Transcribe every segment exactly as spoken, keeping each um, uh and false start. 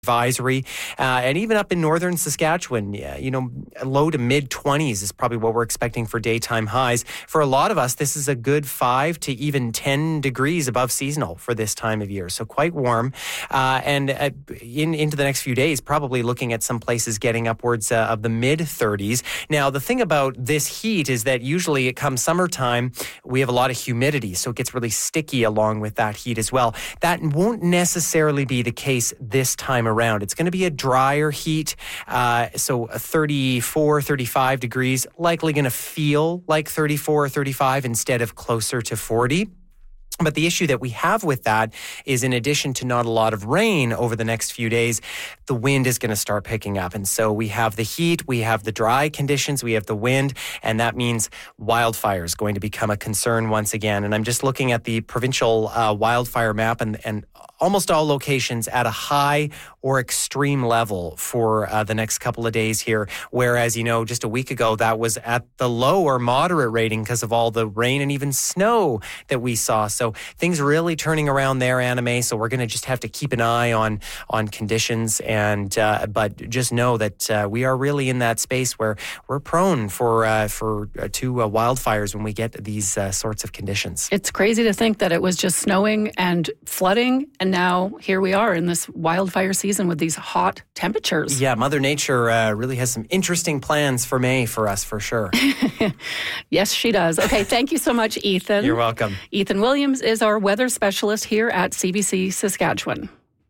advisory, uh, and even up in northern Saskatchewan, yeah, you know, low to mid twenties is probably what we're expecting for daytime highs. For a lot of us, this is a good five to even ten degrees above seasonal for this time of year. So quite warm. Uh, and uh, in, into the next few days, probably looking at some places getting upwards uh, of the mid thirties. Now, the thing about this heat is that usually it comes summertime, we have a lot of humidity, so it gets really sticky along with that heat as well. That won't necessarily be the case this time around. It's going to be a drier heat, uh, so thirty-four, thirty-five degrees, likely going to feel like thirty-four or thirty-five instead of closer to forty. But the issue that we have with that is, in addition to not a lot of rain over the next few days, the wind is going to start picking up. And so we have the heat, we have the dry conditions, we have the wind, and that means wildfire is going to become a concern once again. And I'm just looking at the provincial uh, wildfire map, and, and almost all locations at a high or extreme level for uh, the next couple of days here. Whereas, you know, just a week ago, that was at the low or moderate rating because of all the rain and even snow that we saw. So things really turning around there, Anna May. So we're going to just have to keep an eye on on conditions. And uh, but just know that uh, we are really in that space where we're prone for uh, for uh, to uh, wildfires when we get these uh, sorts of conditions. It's crazy to think that it was just snowing and flooding, and now here we are in this wildfire season with these hot temperatures. Yeah, Mother Nature uh, really has some interesting plans for May for us, for sure. Yes, she does. Okay, thank you so much, Ethan. You're welcome. Ethan Williams is our weather specialist here at C B C Saskatchewan.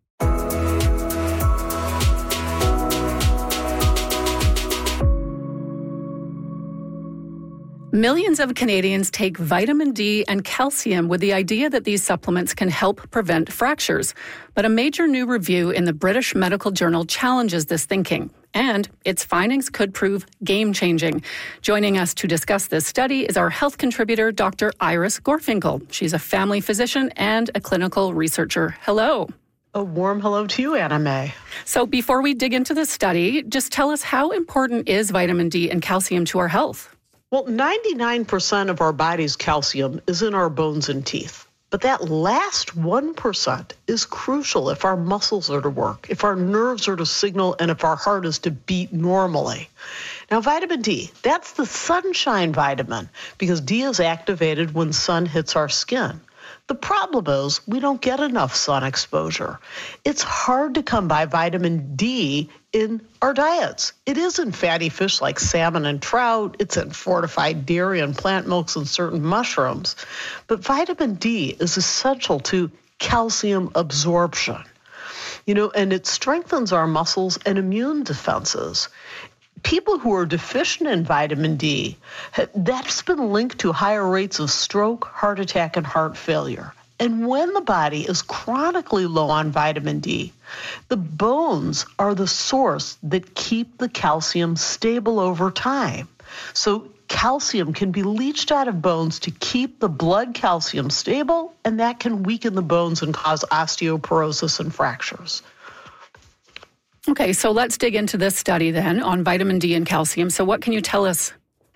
Millions of Canadians take vitamin D and calcium with the idea that these supplements can help prevent fractures. But a major new review in the British Medical Journal challenges this thinking, and its findings could prove game-changing. Joining us to discuss this study is our health contributor, Doctor Iris Gorfinkel. She's a family physician and a clinical researcher. Hello. A warm hello to you, Anna May. So before we dig into the study, just tell us, how important is vitamin D and calcium to our health? Well, ninety-nine percent of our body's calcium is in our bones and teeth. But that last one percent is crucial if our muscles are to work, if our nerves are to signal, and if our heart is to beat normally. Now, vitamin D, that's the sunshine vitamin, because D is activated when sun hits our skin. The problem is we don't get enough sun exposure. It's hard to come by vitamin D in our diets. It is in fatty fish like salmon and trout. It's in fortified dairy and plant milks and certain mushrooms. But vitamin D is essential to calcium absorption, you know, and it strengthens our muscles and immune defenses. People who are deficient in vitamin D, that's been linked to higher rates of stroke, heart attack, and heart failure. And when the body is chronically low on vitamin D, the bones are the source that keep the calcium stable over time. So calcium can be leached out of bones to keep the blood calcium stable, and that can weaken the bones and cause osteoporosis and fractures. Okay, so let's dig into this study then on vitamin D and calcium. So what can you tell us?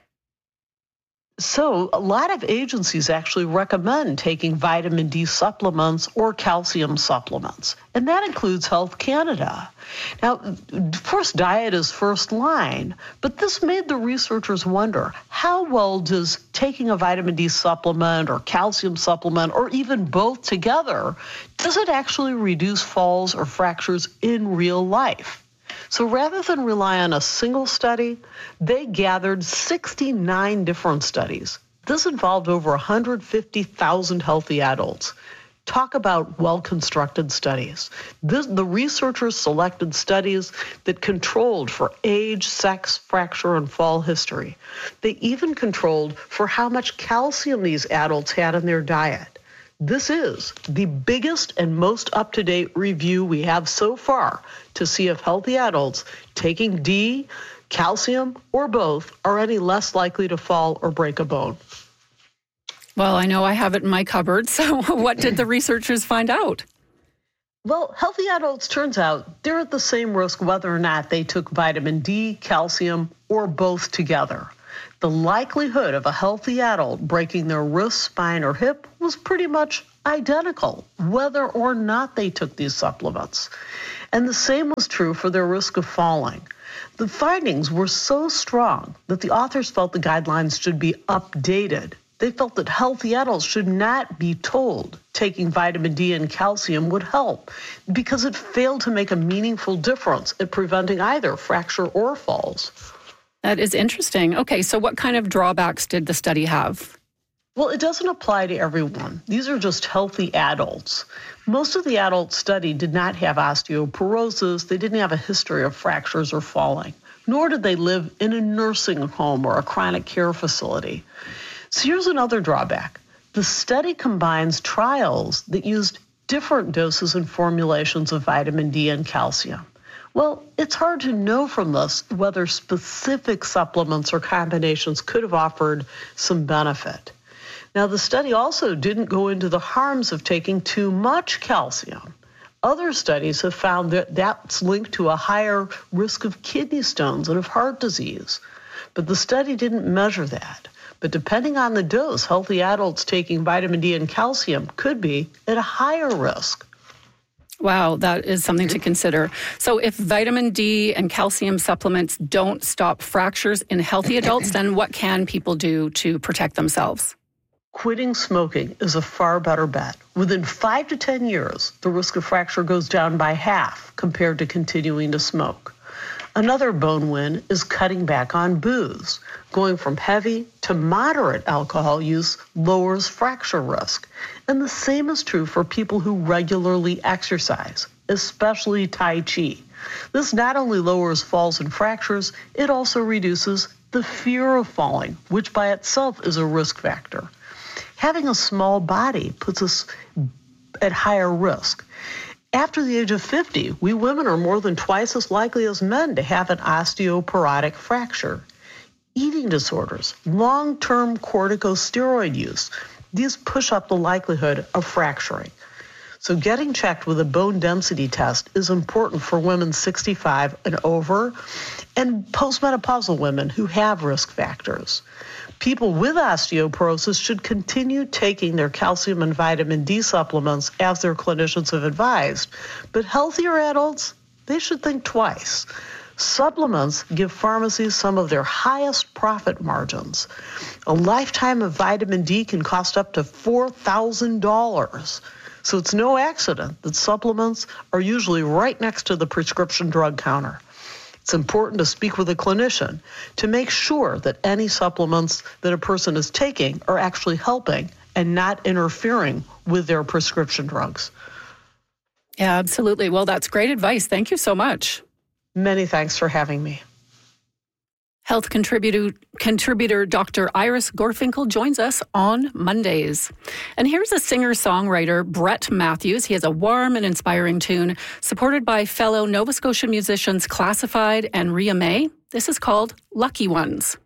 So a lot of agencies actually recommend taking vitamin D supplements or calcium supplements, and that includes Health Canada. Now, of course, diet is first line, but this made the researchers wonder, how well does taking a vitamin D supplement or calcium supplement, or even both together, does it actually reduce falls or fractures in real life? So rather than rely on a single study, they gathered sixty-nine different studies. This involved over one hundred fifty thousand healthy adults. Talk about well-constructed studies. This, the researchers selected studies that controlled for age, sex, fracture, and fall history. They even controlled for how much calcium these adults had in their diet. This is the biggest and most up-to-date review we have so far to see if healthy adults taking D, calcium, or both are any less likely to fall or break a bone. Well, I know I have it in my cupboard, so what did the researchers find out? Well, healthy adults, turns out, they're at the same risk whether or not they took vitamin D, calcium, or both together. The likelihood of a healthy adult breaking their wrist, spine, or hip was pretty much identical, whether or not they took these supplements. And the same was true for their risk of falling. The findings were so strong that the authors felt the guidelines should be updated. They felt that healthy adults should not be told taking vitamin D and calcium would help because it failed to make a meaningful difference at preventing either fracture or falls. That is interesting. Okay, so what kind of drawbacks did the study have? Well, it doesn't apply to everyone. These are just healthy adults. Most of the adults studied did not have osteoporosis. They didn't have a history of fractures or falling, nor did they live in a nursing home or a chronic care facility. So here's another drawback. The study combines trials that used different doses and formulations of vitamin D and calcium. Well, it's hard to know from this whether specific supplements or combinations could have offered some benefit. Now, the study also didn't go into the harms of taking too much calcium. Other studies have found that that's linked to a higher risk of kidney stones and of heart disease. But the study didn't measure that. But depending on the dose, healthy adults taking vitamin D and calcium could be at a higher risk. Wow, that is something to consider. So if vitamin D and calcium supplements don't stop fractures in healthy adults, then what can people do to protect themselves? Quitting smoking is a far better bet. Within five to ten years, the risk of fracture goes down by half compared to continuing to smoke. Another bone win is cutting back on booze. Going from heavy to moderate alcohol use lowers fracture risk. And the same is true for people who regularly exercise, especially Tai Chi. This not only lowers falls and fractures, it also reduces the fear of falling, which by itself is a risk factor. Having a small body puts us at higher risk. After the age of fifty, we women are more than twice as likely as men to have an osteoporotic fracture. Eating disorders, long-term corticosteroid use, these push up the likelihood of fracturing. So getting checked with a bone density test is important for women sixty-five and over and postmenopausal women who have risk factors. People with osteoporosis should continue taking their calcium and vitamin D supplements as their clinicians have advised. But healthier adults, they should think twice. Supplements give pharmacies some of their highest profit margins. A lifetime of vitamin D can cost up to four thousand dollars. So it's no accident that supplements are usually right next to the prescription drug counter. It's important to speak with a clinician to make sure that any supplements that a person is taking are actually helping and not interfering with their prescription drugs. Yeah, absolutely. Well, that's great advice. Thank you so much. Many thanks for having me. Health contributor, contributor Doctor Iris Gorfinkel joins us on Mondays. And here's a singer-songwriter, Brett Matthews. He has a warm and inspiring tune, supported by fellow Nova Scotia musicians Classified and Ria May. This is called Lucky Ones.